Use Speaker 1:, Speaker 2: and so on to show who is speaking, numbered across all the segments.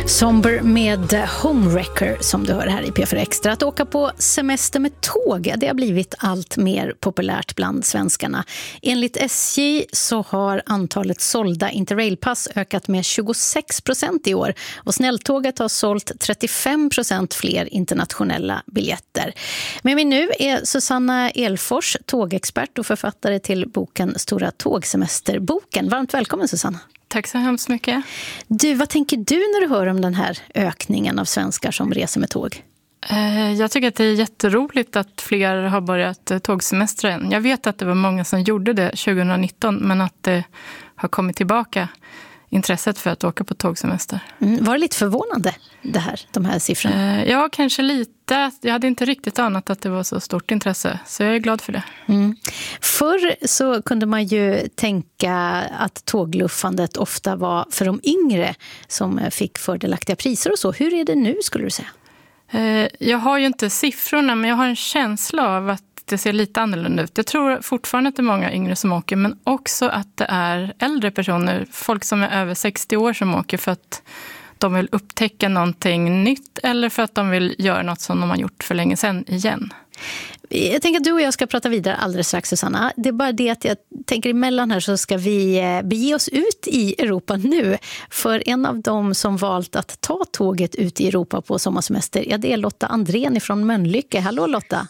Speaker 1: Somber med Homewrecker som du hör här i P4 Extra. Att åka på semester med tåg, det har blivit allt mer populärt bland svenskarna. Enligt SJ så har antalet sålda Interrailpass ökat med 26% i år och snälltåget har sålt 35% fler internationella biljetter. Med mig nu är Susanna Elfors, tågexpert och författare till boken Stora tågsemesterboken. Varmt välkommen Susanna.
Speaker 2: Tack så hemskt mycket.
Speaker 1: Du, vad tänker du när du hör om den här ökningen av svenskar som reser med tåg?
Speaker 2: Jag tycker att det är jätteroligt att fler har börjat tågsemestra än. Jag vet att det var många som gjorde det 2019, men att det har kommit tillbaka intresset för att åka på tågsemester.
Speaker 1: Var det lite förvånande de här siffrorna?
Speaker 2: Ja, kanske lite. Jag hade inte riktigt anat att det var så stort intresse, så jag är glad för det.
Speaker 1: Förr så kunde man ju tänka att tågluffandet ofta var för de yngre som fick fördelaktiga priser och så. Hur är det nu skulle du säga?
Speaker 2: Jag har ju inte siffrorna, men jag har en känsla av att det ser lite annorlunda ut. Jag tror fortfarande att det är många yngre som åker, men också att det är äldre personer, folk som är över 60 år som åker för att de vill upptäcka någonting nytt eller för att de vill göra något som de har gjort för länge sedan igen.
Speaker 1: Jag tänker att du och jag ska prata vidare alldeles strax, Susanna. Det är bara det att jag tänker emellan här så ska vi bege oss ut i Europa nu. För en av dem som valt att ta tåget ut i Europa på sommarsemester, ja, det är Lotta Andrén från Mölnlycke. Hallå Lotta!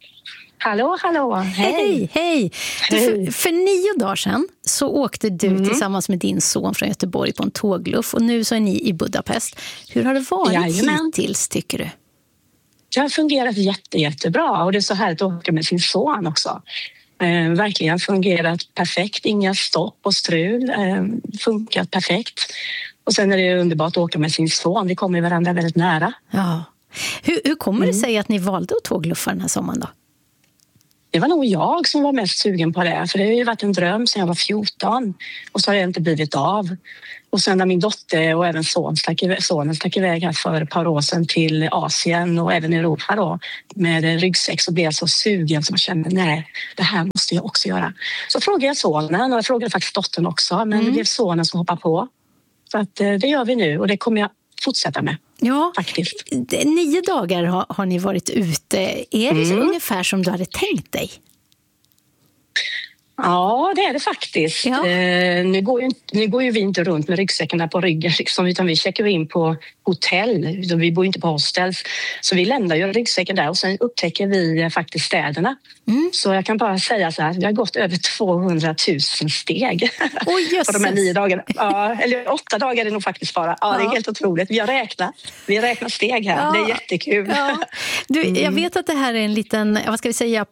Speaker 3: Hallå, hej!
Speaker 1: Hej! För 9 dagar sedan så åkte du tillsammans med din son från Göteborg på en tågluff och nu så är ni i Budapest. Hur har det varit hittills tycker du?
Speaker 3: Det har fungerat jättebra och det är så härligt att åka med sin son också. Verkligen fungerat perfekt, inga stopp och strul, funkat perfekt. Och sen är det underbart att åka med sin son, vi kommer varandra väldigt nära.
Speaker 1: Ja. Hur kommer det sig att ni valde att tågluffa den här sommaren då?
Speaker 3: Det var nog jag som var mest sugen på det, för det har ju varit en dröm sedan jag var 14 och så har det inte blivit av. Och sen när min dotter och även sonen stack iväg här för ett par år sedan till Asien och även Europa då med ryggsäck så blev jag så sugen som jag kände nej, det här måste jag också göra. Så frågade jag sonen och jag frågade faktiskt dottern också, men det blev sonen som hoppade på. Så att det gör vi nu och det kommer jag fortsätta med.
Speaker 1: Ja,
Speaker 3: faktiskt.
Speaker 1: 9 dagar har ni varit ute. Är det så ungefär som du hade tänkt dig?
Speaker 3: Ja, det är det faktiskt.
Speaker 1: Ja.
Speaker 3: Nu går ju vi inte runt med ryggsäckarna på ryggen liksom, utan vi checkar in på hotell. Vi bor inte på hostels. Så vi lämnar ju ryggsäcken där och sen upptäcker vi faktiskt städerna. Så jag kan bara säga så här, vi har gått över 200 000 steg på de här 9 dagarna. Ja, eller 8 dagar är det nog faktiskt bara. Ja, det är helt otroligt. Vi har räknat steg här. Ja. Det är jättekul.
Speaker 1: Ja. Du, jag vet att det här är en liten, vad ska vi säga,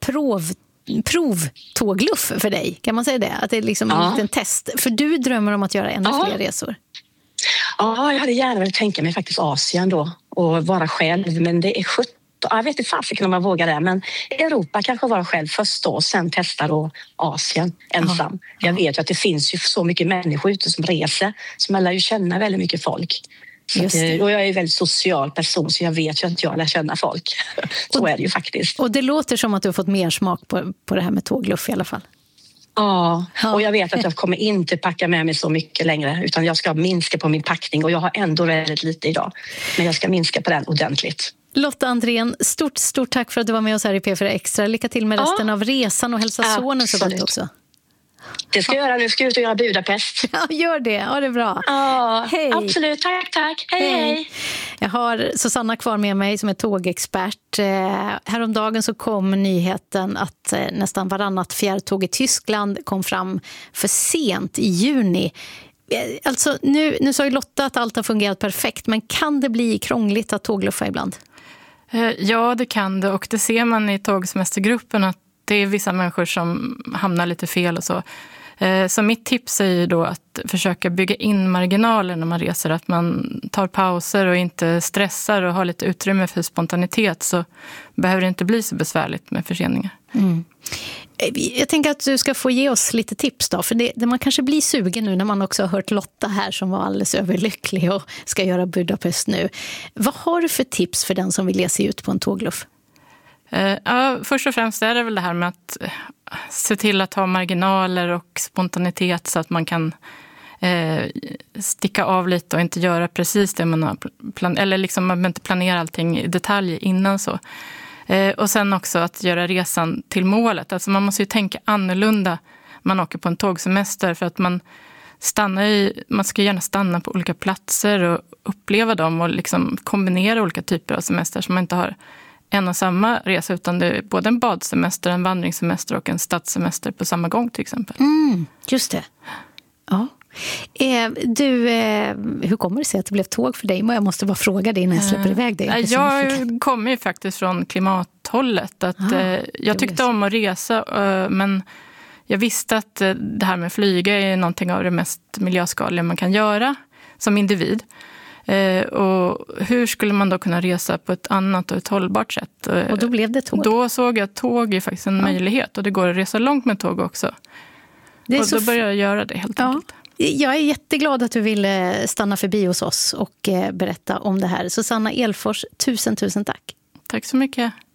Speaker 1: provtågluff för dig, kan man säga det? Att det är liksom en liten test. För du drömmer om att göra ännu fler resor.
Speaker 3: Ja, jag hade gärna velat tänka mig faktiskt Asien då och vara själv, men det är 17. Jag vet inte fasiken om man vågar det, men Europa kanske vara själv först då och sen testa då Asien ensam. Jag vet ju att det finns ju så mycket människor ute som reser, så man lär ju känna väldigt mycket folk. Och jag är en väldigt social person så jag vet ju att jag lär känna folk. Så är det ju faktiskt.
Speaker 1: Och det låter som att du har fått mer smak på det här med tågluff i alla fall.
Speaker 3: Ja, och jag vet att jag kommer inte packa med mig så mycket längre utan jag ska minska på min packning och jag har ändå väldigt lite idag. Men jag ska minska på den ordentligt.
Speaker 1: Lotta Andrén, stort tack för att du var med oss här i P4 Extra. Lycka till med resten av resan och hälsa sonen så gott också.
Speaker 3: Det ska jag göra nu. Ska ut och göra Budapest.
Speaker 1: Ja, gör det. Ja, det är bra.
Speaker 3: Ja, hej. Absolut. Tack. Hej.
Speaker 1: Jag har Susanna kvar med mig som är tågexpert. Häromdagen så kom nyheten att nästan varannat fjärrtåg i Tyskland kom fram för sent i juni. Alltså, nu sa ju Lotta att allt har fungerat perfekt, men kan det bli krångligt att tågluffa ibland?
Speaker 2: Ja, det kan det. Och det ser man i tågsemestergruppen att det är vissa människor som hamnar lite fel och så. Så mitt tips är ju då att försöka bygga in marginaler när man reser. Att man tar pauser och inte stressar och har lite utrymme för spontanitet så behöver det inte bli så besvärligt med förseningar.
Speaker 1: Jag tänker att du ska få ge oss lite tips då. För det man kanske blir sugen nu när man också har hört Lotta här som var alldeles överlycklig och ska göra Budapest nu. Vad har du för tips för den som vill ge sig ut på en tågluff?
Speaker 2: Ja, först och främst är det väl det här med att se till att ha marginaler och spontanitet så att man kan sticka av lite och inte göra precis det man har eller liksom man inte planera allting i detalj innan så. Och sen också att göra resan till målet. Alltså man måste ju tänka annorlunda. Man åker på en tågsemester för att man ska gärna stanna på olika platser och uppleva dem och liksom kombinera olika typer av semester så man inte har en och samma resa utan det är både en badsemester, en vandringssemester och en stadssemester på samma gång till exempel.
Speaker 1: Just det. Ja. Hur kommer det sig att det blev tåg för dig? Jag måste bara fråga dig innan jag släpper iväg dig.
Speaker 2: Jag kommer ju faktiskt från klimathållet. Jag tyckte om att resa men jag visste att det här med att flyga är någonting av det mest miljöskadliga man kan göra som individ. Och hur skulle man då kunna resa på ett annat och ett hållbart sätt?
Speaker 1: Och då blev det tåg?
Speaker 2: Då såg jag att tåg är faktiskt en möjlighet och det går att resa långt med tåg också. Och då började jag göra det helt enkelt.
Speaker 1: Jag är jätteglad att du ville stanna förbi hos oss och berätta om det här. Susanna Elfors, tusen tack.
Speaker 2: Tack så mycket.